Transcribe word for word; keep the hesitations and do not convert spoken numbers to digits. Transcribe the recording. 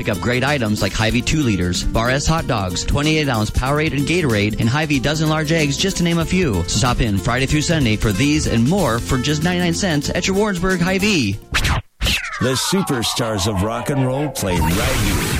Pick up great items like Hy-Vee two liters, Bar S hot dogs, twenty-eight ounce Powerade and Gatorade, and Hy-Vee dozen large eggs, just to name a few. So stop in Friday through Sunday for these and more for just ninety-nine cents at your Warrensburg Hy-Vee. The superstars of rock and roll play right here